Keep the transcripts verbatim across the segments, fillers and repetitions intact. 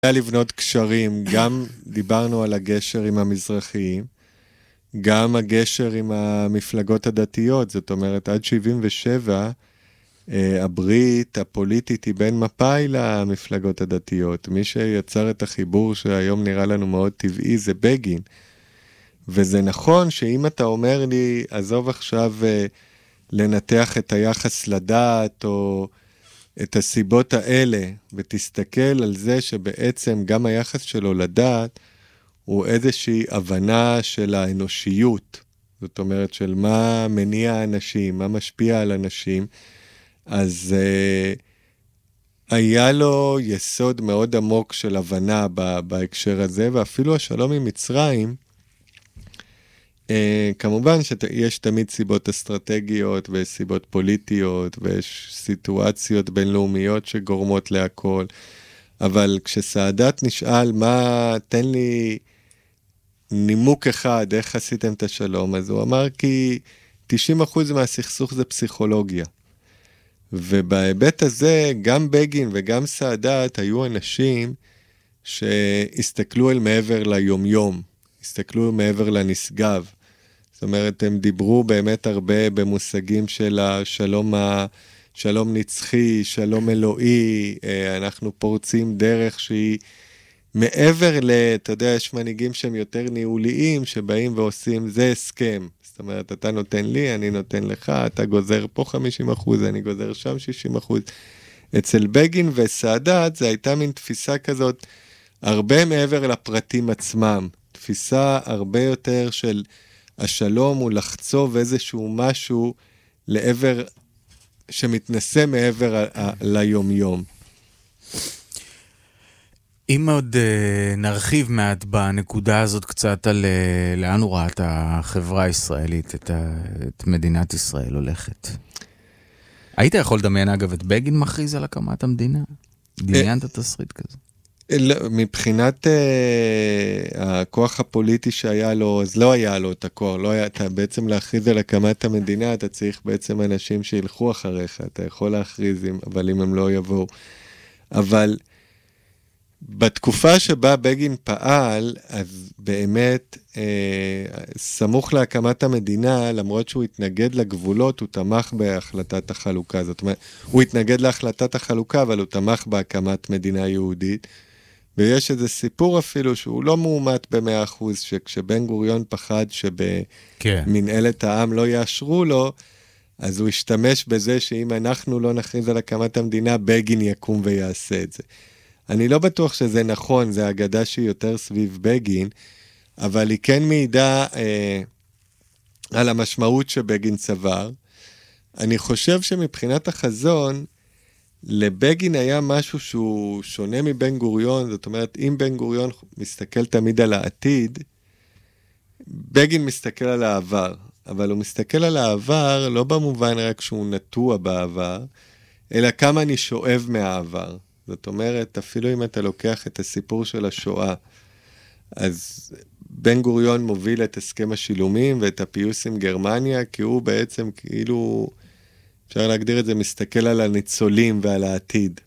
היה לבנות קשרים, גם דיברנו על הגשר עם המזרחיים, גם הגשר עם המפלגות הדתיות, זאת אומרת, עד שבעים ושבע, הברית הפוליטית היא בין מפא"י למפלגות הדתיות. מי שיצר את החיבור שהיום נראה לנו מאוד טבעי זה בגין. וזה נכון שאם אתה אומר לי, עזוב עכשיו לנתח את היחס לדת או את הסיבות האלה, ותסתכל על זה שבעצם גם היחס שלו לדת הוא איזושהי הבנה של האנושיות. זאת אומרת של מה מניע האנשים, מה משפיע על אנשים. אז uh, היה לו יסוד מאוד עמוק של הבנה בהקשר הזה, ואפילו השלום עם מצרים, uh, כמובן שיש תמיד סיבות אסטרטגיות וסיבות פוליטיות, ויש סיטואציות בינלאומיות שגורמות להכל, אבל כשסאדאת נשאל מה, תן לי נימוק אחד, איך עשיתם את השלום, אז הוא אמר כי תשעים אחוז מהסכסוך זה פסיכולוגיה. ובהיבט הזה, גם בגין וגם סאדאת היו אנשים שהסתכלו אל מעבר ליומיום, הסתכלו מעבר לנשגב. זאת אומרת, הם דיברו באמת הרבה במושגים של השלום, שלום נצחי, שלום אלוהי, אנחנו פורצים דרך שהיא מעבר ל, אתה יודע, יש מנהיגים שהם יותר ניהוליים, שבאים ועושים, זה הסכם. זאת אומרת, אתה נותן לי, אני נותן לך, אתה גוזר פה חמישים אחוז, אני גוזר שם שישים אחוז. אצל בגין וסאדאת, זה הייתה מין תפיסה כזאת, הרבה מעבר לפרטים עצמם. תפיסה הרבה יותר של השלום הוא לחצוב איזשהו משהו לעבר, שמתנסה מעבר ליום-יום. אם עוד uh, נרחיב מעט בנקודה הזאת קצת על uh, לאן הוא ראה את החברה הישראלית, את, ה, את מדינת ישראל הולכת. היית יכול לדמיין אגב את בגין מכריז על הקמת המדינה? דמיינת תסריט כזה? מבחינת uh, הכוח הפוליטי שהיה לו, אז לא היה לו את הכוח, לא היה, אתה בעצם להכריז על הקמת המדינה, אתה צריך בעצם אנשים שילכו אחריך, אתה יכול להכריז, אבל אם הם לא יבואו. אבל בתקופה שבה בגין פעל, אז באמת, אה, סמוך להקמת המדינה, למרות שהוא התנגד לגבולות, הוא תמך בהחלטת החלוקה. זאת אומרת, הוא התנגד להחלטת החלוקה, אבל הוא תמך בהקמת מדינה יהודית. ויש איזה סיפור אפילו שהוא לא מאומת במאה אחוז, שכשבן גוריון פחד שבמנהלת העם לא יאשרו לו, אז הוא השתמש בזה שאם אנחנו לא נכריז על הקמת המדינה, בגין יקום ויעשה את זה. אני לא בטוח שזה נכון, זה אגדה שהיא יותר סביב בגין, אבל היא כן מעידה אה, על המשמעות שבגין צבר. אני חושב שמבחינת החזון, לבגין היה משהו שהוא שונה מבן גוריון, זאת אומרת, אם בן גוריון מסתכל תמיד על העתיד, בגין מסתכל על העבר, אבל הוא מסתכל על העבר לא במובן רק שהוא נטוע בעבר, אלא כמה אני שואב מהעבר. זאת אומרת, אפילו אם אתה לוקח את הסיפור של השואה, אז בן גוריון מוביל את הסכם השילומים ואת הפיוס עם גרמניה, כי הוא בעצם כאילו, אפשר להגדיר את זה, מסתכל על הניצולים ועל העתיד.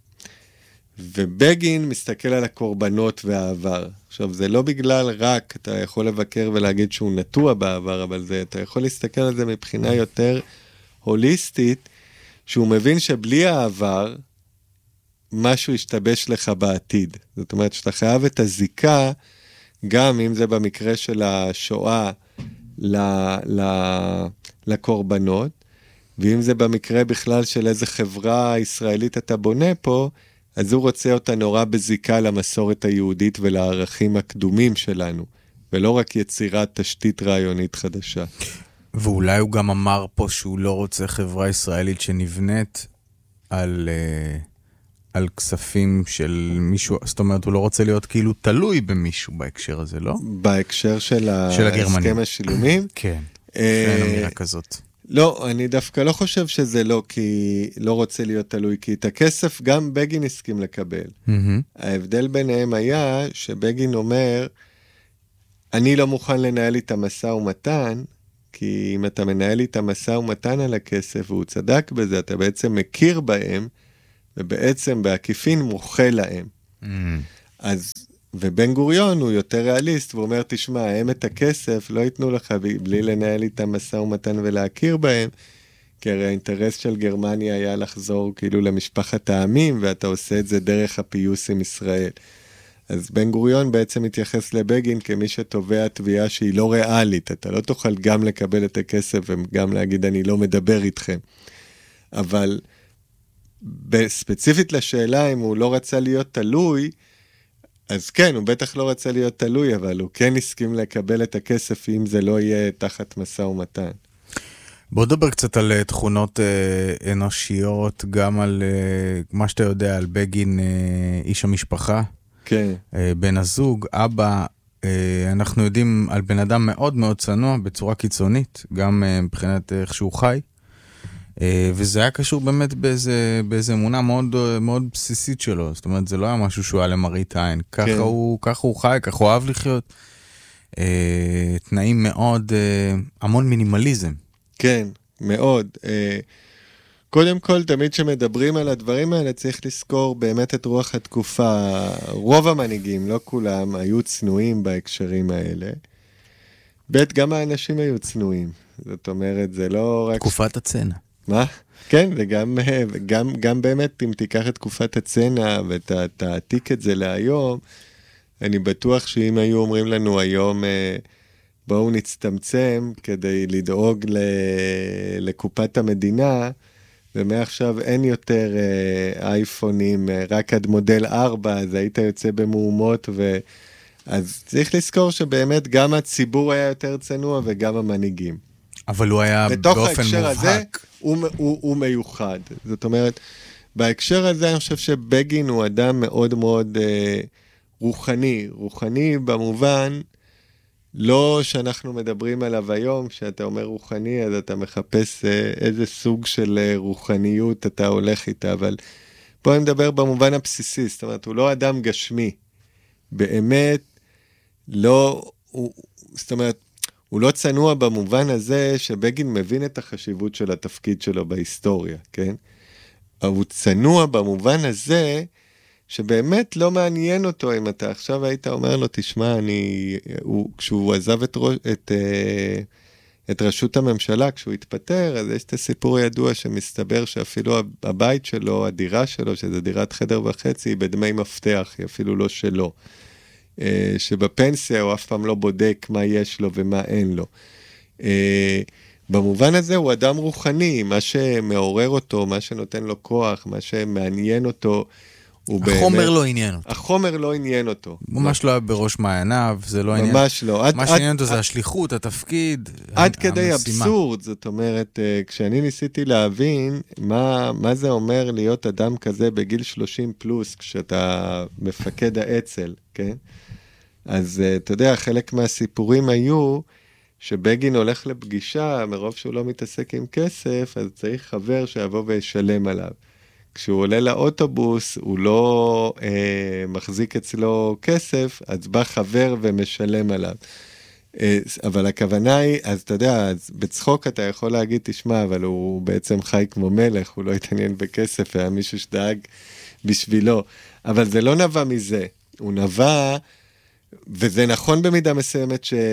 ובגין מסתכל על הקורבנות והעבר. עכשיו, זה לא בגלל רק, אתה יכול לבקר ולהגיד שהוא נטוע בעבר, אבל זה, אתה יכול להסתכל על זה מבחינה יותר הוליסטית, שהוא מבין שבלי העבר, משהו ישתבש לך בעתיד. זאת אומרת, שאתה חייב את הזיקה, גם אם זה במקרה של השואה, ל, ל, לקורבנות, ואם זה במקרה בכלל של איזה חברה ישראלית אתה בונה פה, אז הוא רוצה אותה נורא בזיקה למסורת היהודית ולערכים הקדומים שלנו, ולא רק יצירת תשתית רעיונית חדשה. ואולי הוא גם אמר פה שהוא לא רוצה חברה ישראלית שנבנית על, על כספים של מישהו, זאת אומרת, הוא לא רוצה להיות כאילו תלוי במישהו בהקשר הזה, לא? בהקשר של, של ההסכם השילומים? כן, שאין אמירה כזאת. לא, אני דווקא לא חושב שזה לא, כי לא רוצה להיות תלוי, כי את הכסף גם בגין הסכים לקבל. Mm-hmm. ההבדל ביניהם היה שבגין אומר, אני לא מוכן לנהל איתה משא ומתן, כי אם אתה מנהל איתה משא ומתן על הכסף, והוא צדק בזה, אתה בעצם מכיר בהם, ובעצם בעקיפין מוחה להם. Mm-hmm. אז, ובן גוריון הוא יותר ריאליסט, והוא אומר, תשמע, הם את הכסף לא ייתנו לך בלי לנהל איתם משא ומתן ולהכיר בהם, כי הרי האינטרס של גרמניה היה לחזור כאילו למשפחת העמים, ואתה עושה את זה דרך הפיוס עם ישראל. אז בן גוריון בעצם מתייחס לבגין כמי שתובע תביעה שהיא לא ריאלית, אתה לא תוכל גם לקבל את הכסף וגם להגיד אני לא מדבר איתכם. אבל ספציפית לשאלה אם הוא לא רצה להיות תלוי, אז כן, הוא בטח לא רצה להיות תלוי, אבל הוא כן הסכים לקבל את הכסף אם זה לא יהיה תחת משא ומתן. בוא נדבר קצת על תכונות אה, אנושיות, גם על אה, מה שאתה יודע, על בגין אה, איש המשפחה. כן. אה, בן הזוג, אבא, אה, אנחנו יודעים על בן אדם מאוד מאוד צנוע בצורה קיצונית, גם אה, מבחינת איך שהוא חי. אה, וזה היה קשור באמת באיזה, באיזה אמונה מאוד, מאוד בסיסית שלו. זאת אומרת, זה לא היה משהו שהוא היה למראית עין. ככה, כן. הוא, ככה הוא חי, ככה הוא אוהב לחיות. אה, תנאים מאוד, אה, המון מינימליזם. כן, מאוד. קודם כל, תמיד שמדברים על הדברים האלה, צריך לזכור באמת את רוח התקופה. רוב המנהיגים, לא כולם, היו צנועים בהקשרים האלה. בית, גם האנשים היו צנועים. זאת אומרת, זה לא רק... תקופת הצנע. מה? כן, וגם גם, גם באמת, אם תיקח את תקופת הצנע ותעתיק את זה להיום, אני בטוח שאם היו אומרים לנו היום... בואו נצטמצם כדי לדאוג ל... לקופת המדינה, ומעכשיו אין יותר אה, אייפונים, אה, רק עד מודל ארבע, אז היית יוצא במהומות, ו... אז צריך לזכור שבאמת גם הציבור היה יותר צנוע וגם המנהיגים. אבל הוא היה באופן מובהק. בתוך ההקשר הזה הוא, הוא, הוא מיוחד. זאת אומרת, בהקשר הזה אני חושב שבגין הוא אדם מאוד מאוד אה, רוחני, רוחני במובן... לא שאנחנו מדברים עליו היום, כשאתה אומר רוחני, אז אתה מחפש איזה סוג של רוחניות אתה הולך איתה, אבל פה אני מדבר במובן הבסיסי, זאת אומרת, הוא לא אדם גשמי, באמת, לא, הוא, זאת אומרת, הוא לא צנוע במובן הזה שבגין מבין את החשיבות של התפקיד שלו בהיסטוריה, כן? הוא צנוע במובן הזה, שבאמת לא מעניין אותו, אם אתה עכשיו היית אומר לו, תשמע, אני, הוא, כשהוא עזב את, את, את רשות הממשלה, כשהוא התפטר, אז יש את הסיפור הידוע שמסתבר שאפילו הבית שלו, הדירה שלו, שזה דירת חדר וחצי, היא בדמי מפתח, היא אפילו לא שלו. שבפנסיה הוא אף פעם לא בודק מה יש לו ומה אין לו. במובן הזה הוא אדם רוחני, מה שמעורר אותו, מה שנותן לו כוח, מה שמעניין אותו, החומר באמת, לא עניין אותו. החומר לא עניין אותו. ממש לא היה בראש מעייניו, זה לא עניין. ממש לא. מה שעניין אותו זה השליחות, התפקיד, עד כדי אבסורד, זאת אומרת, כשאני ניסיתי להבין מה, מה זה אומר להיות אדם כזה בגיל שלושים פלוס, כשאתה מפקד האצ"ל, כן? אז אתה יודע, חלק מהסיפורים היו שבגין הולך לפגישה, מרוב שהוא לא מתעסק עם כסף, אז צריך חבר שיבוא וישלם עליו. כשהוא עולה לאוטובוס, הוא לא אה, מחזיק אצלו כסף, אז בא חבר ומשלם עליו. אה, אבל הכוונה היא, אז אתה יודע, אז בצחוק אתה יכול להגיד, תשמע, אבל הוא בעצם חי כמו מלך, הוא לא התעניין בכסף, היה מישהו שדאג בשבילו. אבל זה לא נבע מזה, הוא נבע, וזה נכון במידה מסוימת ש...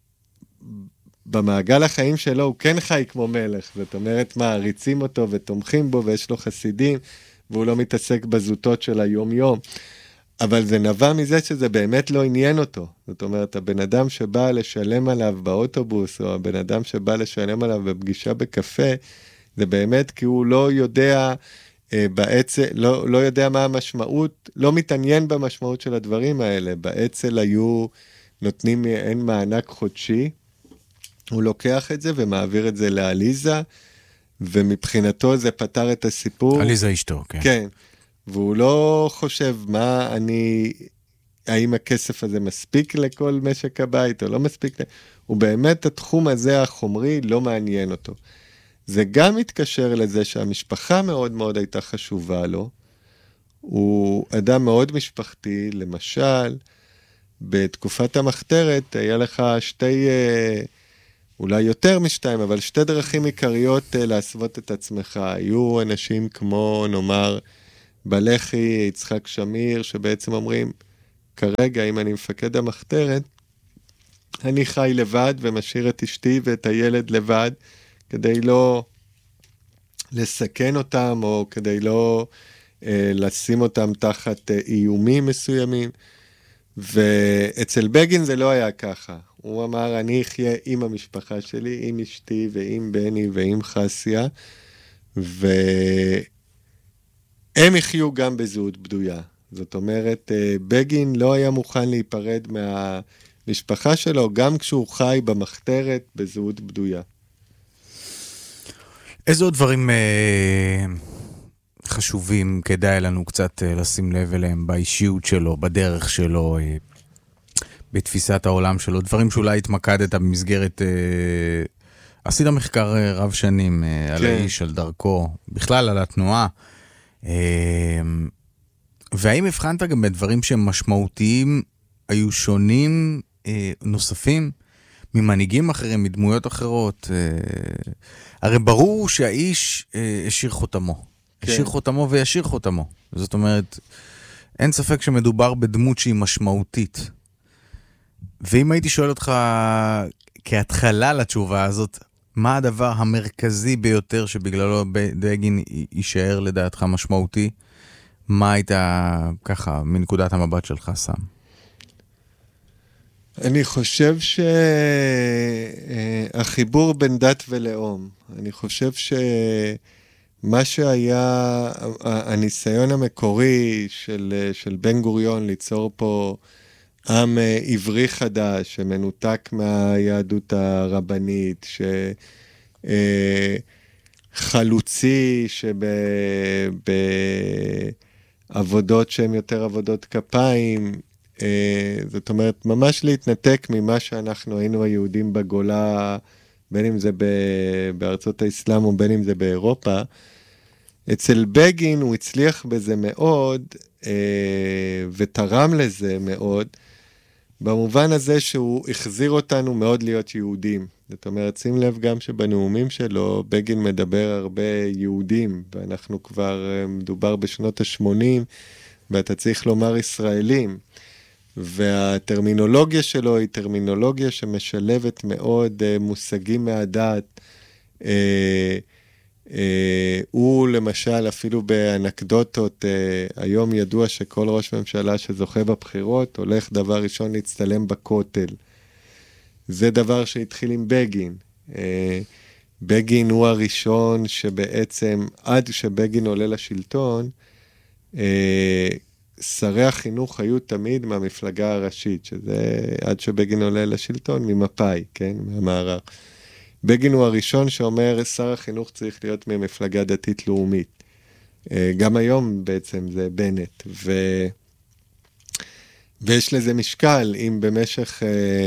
במעגל החיים שלו הוא כן חי כמו מלך, זאת אומרת, מעריצים אותו ותומכים בו ויש לו חסידים, והוא לא מתעסק בזוטות של היום-יום. אבל זה נבע מזה שזה באמת לא עניין אותו. זאת אומרת, הבן אדם שבא לשלם עליו באוטובוס, או הבן אדם שבא לשלם עליו בפגישה בקפה, זה באמת כי הוא לא יודע, אה, בעצם, לא, לא יודע מה המשמעות, לא מתעניין במשמעות של הדברים האלה. באצ"ל היו נותנים אין מענק חודשי, הוא לוקח את זה ומעביר את זה לאליזה, ומבחינתו זה פתר את הסיפור. אליזה אשתו, כן. כן, והוא לא חושב מה אני, האם הכסף הזה מספיק לכל משק הבית או לא מספיק, הוא באמת התחום הזה החומרי לא מעניין אותו. זה גם מתקשר לזה שהמשפחה מאוד מאוד הייתה חשובה לו, הוא אדם מאוד משפחתי, למשל, בתקופת המחתרת היה לך שתי... אולי יותר משתיים, אבל שתי דרכים עיקריות להסוות את עצמך. היו אנשים כמו, נאמר, בלחי, יצחק שמיר, שבעצם אומרים, כרגע, אם אני מפקד המחתרת, אני חי לבד ומשאיר את אשתי ואת הילד לבד, כדי לא לסכן אותם, או כדי לא אה, לשים אותם תחת אה, איומים מסוימים. ואצל בגין זה לא היה ככה. הוא אמר, אני אחיה עם המשפחה שלי, עם אשתי ועם בני ועם חסיה, והם יחיו גם בזהות בדויה. זאת אומרת, בגין לא היה מוכן להיפרד מהמשפחה שלו, גם כשהוא חי במחתרת בזהות בדויה. איזה עוד דברים אה, חשובים כדאי לנו קצת אה, לשים לב אליהם באישיות שלו, בדרך שלו, אה, בתפיסת העולם שלו, דברים שאולי התמקדת במסגרת, אה, עשית מחקר אה, רב שנים אה, כן. על האיש, על דרכו, בכלל על התנועה, אה, והאם הבחנת גם בדברים שהם משמעותיים, היו שונים, אה, נוספים, ממנהיגים אחרים, מדמויות אחרות? אה, הרי ברור שהאיש אה, השאיר חותמו. כן. השאיר חותמו וישאיר חותמו. זאת אומרת, אין ספק שמדובר בדמות שהיא משמעותית. ואם הייתי שואל אותך כהתחלה לתשובה הזאת, מה הדבר המרכזי ביותר שבגללו בגין יישאר לדעתך משמעותי? מה היית ככה מנקודת המבט שלך שם? אני חושב שהחיבור בין דת ולאום, אני חושב שמה שהיה הניסיון המקורי של, של בן גוריון ליצור פה עם עברי חדש, שמנותק מהיהדות הרבנית, שחלוצי, שבעבודות שהן יותר עבודות כפיים, זאת אומרת, ממש להתנתק ממה שאנחנו היינו היהודים בגולה, בין אם זה בארצות האסלאם או בין אם זה באירופה. אצל בגין הוא הצליח בזה מאוד, ותרם לזה מאוד, במובן הזה שהוא החזיר אותנו מאוד להיות יהודים. זאת אומרת, שים לב גם שבנאומים שלו, בגין מדבר הרבה יהודים, ואנחנו כבר מדובר בשנות ה-שמונים, ואתה צריך לומר ישראלים. והטרמינולוגיה שלו היא טרמינולוגיה שמשלבת מאוד uh, מושגים מהדת. Uh, uh, הוא למשל, אפילו באנקדוטות, uh, היום ידוע שכל ראש ממשלה שזוכה בבחירות, הולך דבר ראשון להצטלם בכותל. זה דבר שהתחיל עם בגין. Uh, בגין הוא הראשון שבעצם, עד שבגין עולה לשלטון, uh, שרי החינוך היו תמיד מהמפלגה הראשית, שזה עד שבגין עולה לשלטון, ממפאי, כן, מהמערב. בגין הוא הראשון שאומר, שר החינוך צריך להיות ממפלגה דתית לאומית. גם היום בעצם זה בנט, ו... ויש לזה משקל, אם במשך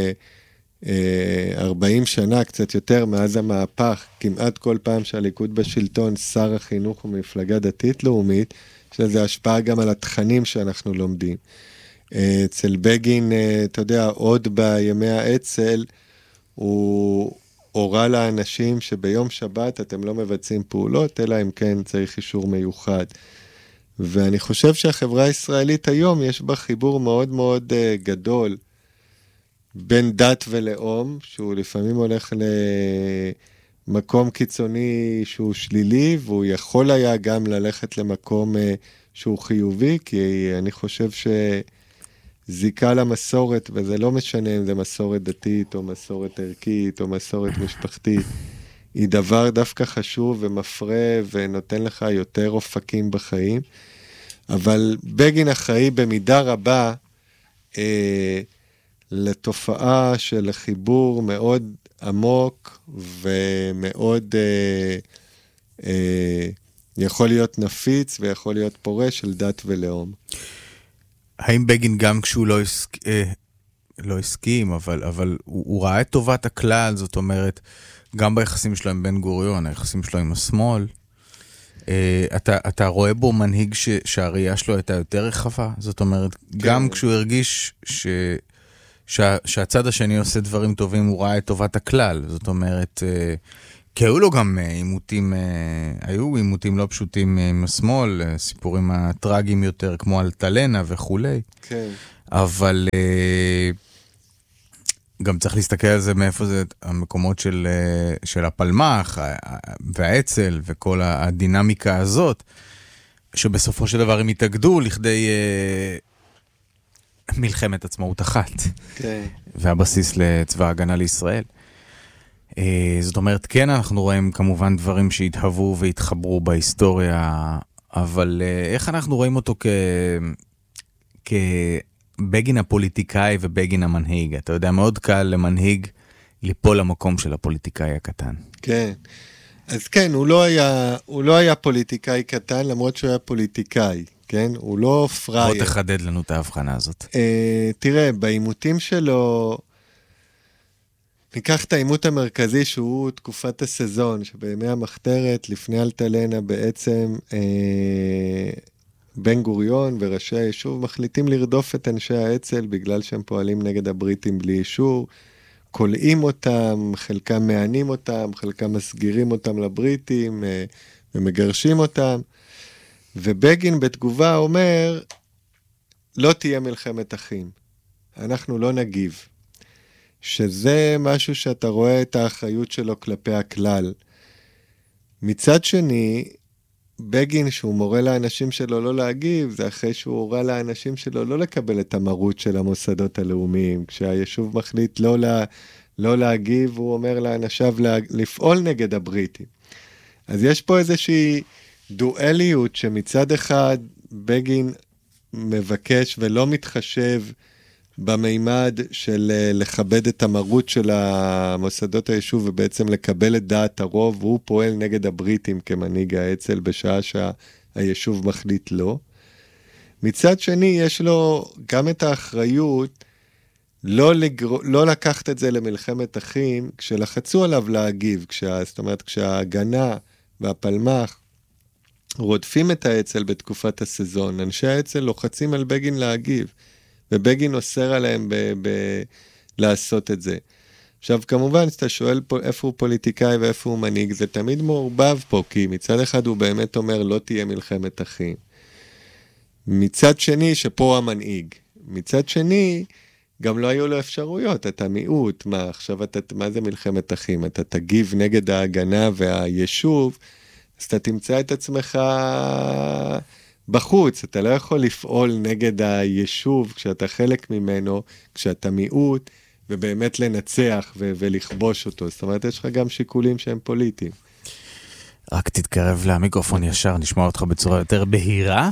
ארבעים שנה, קצת יותר, מאז המהפך, כמעט כל פעם שהליכוד בשלטון, שר החינוך הוא ממפלגה דתית לאומית, יש לזה השפעה גם על התכנים שאנחנו לומדים. אצל בגין, אתה יודע, עוד בימי האצ"ל, הוא הורה לאנשים שביום שבת אתם לא מבצעים פעולות, אלא אם כן צריך אישור מיוחד. ואני חושב שהחברה הישראלית היום יש בה חיבור מאוד מאוד גדול, בין דת ולאום, שהוא לפעמים הולך למקום קיצוני שהוא שלילי, והוא יכול היה גם ללכת למקום שהוא חיובי, כי אני חושב שזיקה למסורת, וזה לא משנה אם זה מסורת דתית, או מסורת ערכית, או מסורת משפחתית, היא דבר דווקא חשוב ומפרה, ונותן לך יותר אופקים בחיים. אבל בגין אחראי במידה רבה, אה, לתופעה של חיבור מאוד עמוק ומאוד אה, אה, יכול להיות נפיץ ויכול להיות פורה של דת ולאום. האם בגין גם כשהוא לא, הסק... אה, לא הסכים, אבל, אבל הוא, הוא ראה את טובת הכלל, זאת אומרת, גם ביחסים שלו עם בן גוריון, היחסים שלו עם השמאל, אה, אתה, אתה רואה בו מנהיג ש, שהראייה שלו הייתה יותר רחבה? זאת אומרת, כן. גם כשהוא הרגיש ש... שה, שהצד השני עושה דברים טובים, הוא ראה את טובת הכלל. זאת אומרת, אה, כי היו לו גם עימותים, אה, היו עימותים לא פשוטים עם השמאל, סיפורים הטרגיים יותר, כמו אלטלנה וכו'. כן. אבל uh, גם צריך להסתכל על זה מאיפה זה המקומות של, uh, של הפלמח והאצל וכל הדינמיקה הזאת, שבסופו של דבר הם התאגדו לכדי uh, מלחמת עצמאות אחת. כן. והבסיס לצבא ההגנה לישראל. Uh, זאת אומרת, כן, אנחנו רואים כמובן דברים שהתהוו והתחברו בהיסטוריה, אבל uh, איך אנחנו רואים אותו כ... כבגין הפוליטיקאי ובגין המנהיג? אתה יודע, מאוד קל למנהיג ליפול למקום של הפוליטיקאי הקטן. כן. אז כן, הוא לא היה, הוא לא היה פוליטיקאי קטן, למרות שהוא היה פוליטיקאי, כן? הוא לא פראייר. בוא תחדד לנו את ההבחנה הזאת. Uh, תראה, בעימותים שלו, ניקח את העימות המרכזי שהוא תקופת הסזון, שבימי המחתרת, לפני אלטלנה בעצם, אה, בן גוריון וראשי היישוב מחליטים לרדוף את אנשי האצ"ל, בגלל שהם פועלים נגד הבריטים בלי אישור, קולעים אותם, חלקם מענים אותם, חלקם מסגירים אותם לבריטים, אה, ומגרשים אותם, ובגין בתגובה אומר, לא תהיה מלחמת אחים, אנחנו לא נגיב. שזה משהו שאתה רואה את האחריות שלו כלפי הכלל. מצד שני, בגין שהוא מורה לאנשים שלו לא להגיב, זה אחרי שהוא הורה לאנשים שלו לא לקבל את המרות של המוסדות הלאומיים. כשהיישוב מחליט לא, לה, לא להגיב, הוא אומר לאנשיו לה, לפעול נגד הבריטים. אז יש פה איזושהי דואליות שמצד אחד בגין מבקש ולא מתחשב במימד של לכבד את המרות של המוסדות היישוב ובעצם לקבל את דעת הרוב, והוא פועל נגד הבריטים כמנהיג האצ"ל בשעה שהיישוב מחליט לא. מצד שני יש לו גם את האחריות לא, לגר... לא לקחת את זה למלחמת אחים כשלחצו עליו להגיב, כשה... זאת אומרת כשההגנה והפלמח רודפים את האצ"ל בתקופת הסזון, אנשי האצ"ל לוחצים על בגין להגיב. ובגין אוסר עליהם ב- ב- לעשות את זה. עכשיו, כמובן, שאתה שואל פה, איפה הוא פוליטיקאי ואיפה הוא מנהיג, זה תמיד מעורבב פה, כי מצד אחד הוא באמת אומר, לא תהיה מלחמת אחים. מצד שני, שפה המנהיג. מצד שני, גם לא היו לו אפשרויות, אתה מיעוט, מה, עכשיו אתה, מה זה מלחמת אחים? אתה תגיב נגד ההגנה והיישוב, אז אתה תמצא את עצמך בחוץ, אתה לא יכול לפעול נגד היישוב כשאתה חלק ממנו, כשאתה מיעוט, ובאמת לנצח ו- ולכבוש אותו. זאת אומרת, יש לך גם שיקולים שהם פוליטיים. רק תתקרב למיקרופון ישר, נשמע אותך בצורה יותר בהירה.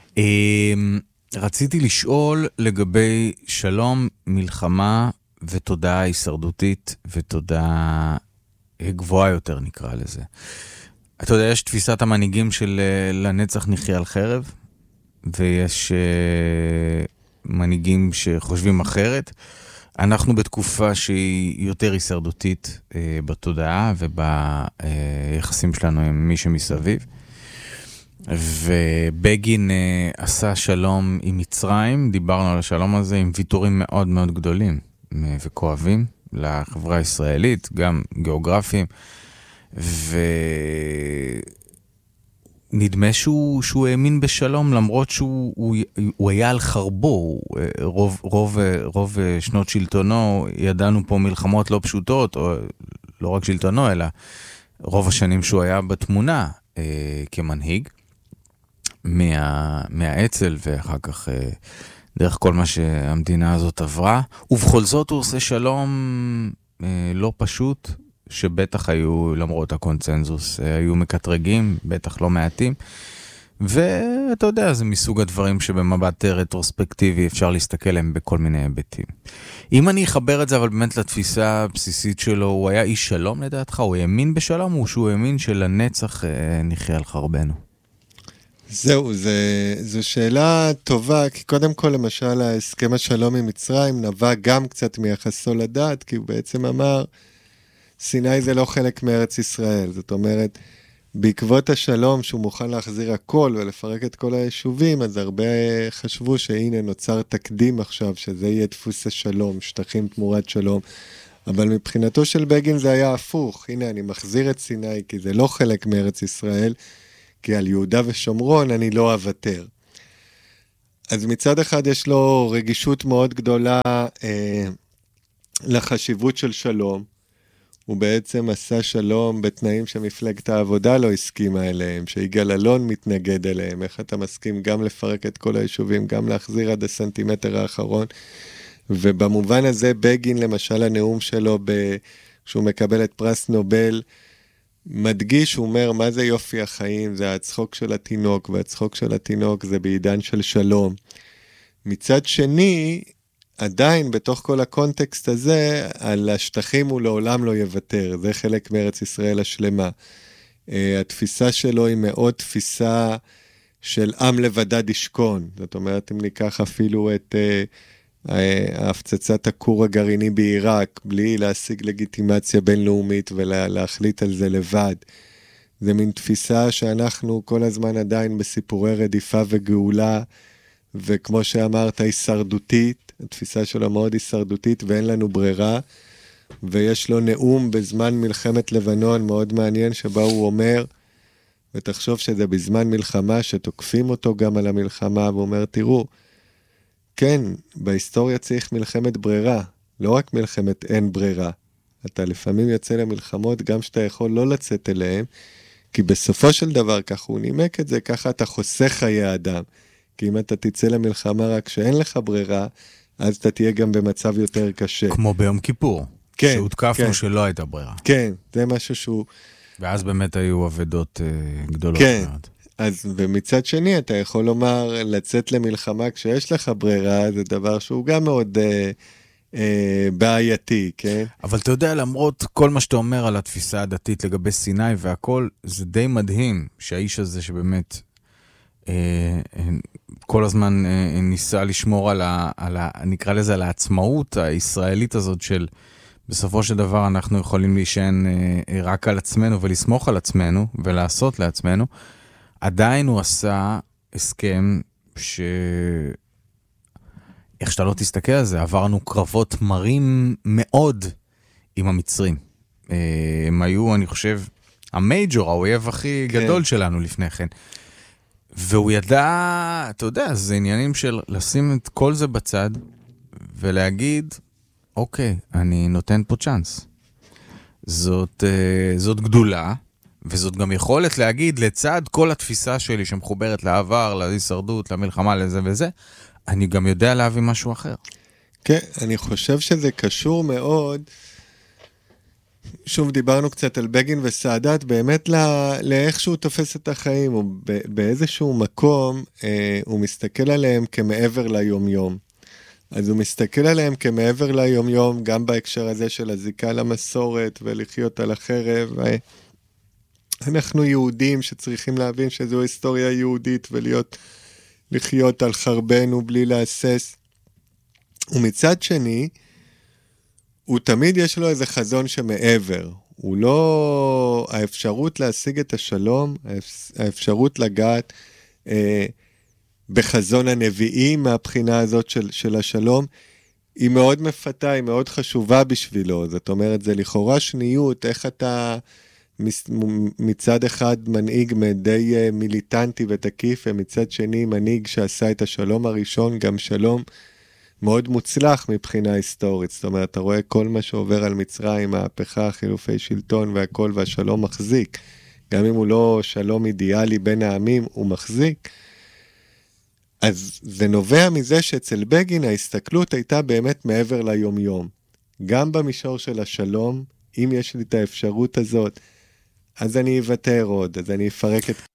רציתי לשאול לגבי שלום, מלחמה ותודעה הישרדותית, ותודעה גבוהה יותר נקרא לזה. אתה יודע, יש תפיסת המנהיגים של לנצח נחיה על חרב, ויש uh, מנהיגים שחושבים אחרת. אנחנו בתקופה שהיא יותר הישרדותית uh, בתודעה וביחסים uh, שלנו עם מי שמסביב. ובגין uh, עשה שלום עם מצרים, דיברנו על השלום הזה עם ויתורים מאוד מאוד גדולים uh, וכואבים לחברה הישראלית, גם גיאוגרפיים. ונדמה שהוא, שהוא האמין בשלום, למרות שהוא הוא, הוא היה על חרבו. רוב, רוב, רוב שנות שלטונו, ידענו פה מלחמות לא פשוטות, או לא רק שלטונו, אלא רוב השנים שהוא היה בתמונה אה, כמנהיג, מה, מהאצ"ל, ואחר כך אה, דרך כל מה שהמדינה הזאת עברה. ובכל זאת הוא עושה שלום אה, לא פשוט, שבטח היו, למרות הקונצנזוס, היו מקטרגים, בטח לא מעטים, ואתה יודע, זה מסוג הדברים שבמבט רטרוספקטיבי אפשר להסתכל להם בכל מיני היבטים. אם אני אחבר את זה, אבל באמת לתפיסה הבסיסית שלו, הוא היה איש שלום לדעתך? הוא האמין בשלום, או שהוא האמין שלנצח נחיה על חרבנו? זהו, זה, זו שאלה טובה, כי קודם כל, למשל, ההסכם השלום עם מצרים נבע גם קצת מיחסו לדת, כי הוא בעצם אמר, סיני זה לא חלק מארץ ישראל, זאת אומרת, בעקבות השלום שהוא מוכן להחזיר הכל ולפרק את כל היישובים, אז הרבה חשבו שהנה נוצר תקדים עכשיו, שזה יהיה דפוס השלום, שטחים תמורת שלום, אבל מבחינתו של בגין זה היה הפוך, הנה אני מחזיר את סיני כי זה לא חלק מארץ ישראל, כי על יהודה ושומרון אני לא אוותר. אז מצד אחד יש לו רגישות מאוד גדולה אה, לחשיבות של שלום. הוא בעצם עשה שלום בתנאים שמפלגת העבודה לא הסכימה אליהם, שיגאל אלון מתנגד אליהם. איך אתה מסכים גם לפרק את כל היישובים, גם להחזיר עד הסנטימטר האחרון. ובמובן הזה בגין, למשל הנאום שלו, ב... כשהוא מקבל את פרס נובל, מדגיש, הוא אומר, מה זה יופי החיים? זה הצחוק של התינוק, והצחוק של התינוק זה בעידן של שלום. מצד שני, עדיין בתוך כל הקונטקסט הזה, על השטחים הוא לעולם לא יוותר. זה חלק מארץ ישראל השלמה. Uh, התפיסה שלו היא מאוד תפיסה של עם לבדד ישכון. זאת אומרת, אם ניקח אפילו את uh, ההפצצת הכור הגרעיני בעיראק, בלי להשיג לגיטימציה בינלאומית ולהחליט על זה לבד. זה מין תפיסה שאנחנו כל הזמן עדיין בסיפורי רדיפה וגאולה, וכמו שאמרת, הישרדותית, התפיסה שלו מאוד הישרדותית, ואין לנו ברירה, ויש לו נאום בזמן מלחמת לבנון מאוד מעניין, שבה הוא אומר, ותחשוב שזה בזמן מלחמה, שתוקפים אותו גם על המלחמה, והוא אומר, תראו, כן, בהיסטוריה צריך מלחמת ברירה, לא רק מלחמת אין ברירה. אתה לפעמים יוצא למלחמות, גם שאתה יכול לא לצאת אליהם, כי בסופו של דבר, ככה הוא נימק את זה, ככה אתה חוסך חיי אדם. כי אם אתה תצא למלחמה רק שאין לך ברירה, אז אתה תהיה גם במצב יותר קשה. כמו ביום כיפור. כן. שהותקפנו כן. שלא הייתה ברירה. כן, זה משהו שהוא... ואז באמת היו עבדות אה, גדולות. כן. מאוד. אז ומצד שני, אתה יכול לומר, לצאת למלחמה כשיש לך ברירה, זה דבר שהוא גם מאוד אה, אה, בעייתי, כן? אבל אתה יודע, למרות כל מה שאתה אומר על התפיסה הדתית לגבי סיני והכל, זה די מדהים שהאיש הזה שבאמת... כל הזמן ניסה לשמור על, ה, על ה, נקרא לזה, על העצמאות הישראלית הזאת של בסופו של דבר אנחנו יכולים להישען רק על עצמנו ולסמוך על עצמנו ולעשות לעצמנו. עדיין הוא עשה הסכם ש... איך שאתה לא תסתכל על זה, עברנו קרבות מרים מאוד עם המצרים. הם היו, אני חושב, המייג'ור, האויב הכי גדול כן. שלנו לפני כן. והוא ידע, אתה יודע, זה עניינים של לשים את כל זה בצד, ולהגיד, אוקיי, אני נותן פה צ'אנס. זאת, זאת גדולה, וזאת גם יכולת להגיד, לצד כל התפיסה שלי שמחוברת לעבר, להישרדות, למלחמה, לזה וזה, אני גם יודע להביא משהו אחר. כן, אני חושב שזה קשור מאוד, שוב דיברנו קצת על בגין וסעדת, באמת לא, לאיך שהוא תופס את החיים, הוא באיזשהו מקום, אה, הוא מסתכל עליהם כמעבר ליום-יום. אז הוא מסתכל עליהם כמעבר ליום-יום, גם בהקשר הזה של הזיקה למסורת ולחיות על החרב. אנחנו יהודים שצריכים להבין שזו היסטוריה יהודית ולהיות, לחיות על חרבנו בלי להסס. ומצד שני, הוא תמיד יש לו איזה חזון שמעבר. הוא לא... האפשרות להשיג את השלום, האפשרות לגעת אה, בחזון הנביאים מהבחינה הזאת של, של השלום, היא מאוד מפתה, היא מאוד חשובה בשבילו. זאת אומרת, זה לכאורה שניות, איך אתה מצד אחד מנהיג די מיליטנטי ותקיף, ומצד שני מנהיג שעשה את השלום הראשון, גם שלום מאוד מוצלח מבחינה היסטורית. זאת אומרת, אתה רואה כל מה שעובר על מצרים, מהפכה, חילופי שלטון והכל, והשלום מחזיק. גם אם הוא לא שלום אידיאלי בין העמים, הוא מחזיק. אז זה נובע מזה שאצל בגין ההסתכלות הייתה באמת מעבר ליום-יום. גם במישור של השלום, אם יש לי את האפשרות הזאת, אז אני אוותר עוד, אז אני אפרק את...